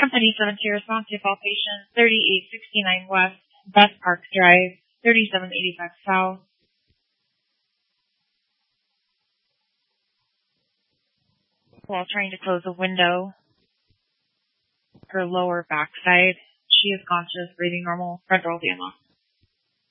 Company 7 to response to all patients, 3869 West, Best Park Drive, 3785 South. While trying to close a window, her lower backside. She is conscious, breathing normal, front door will be unlocked.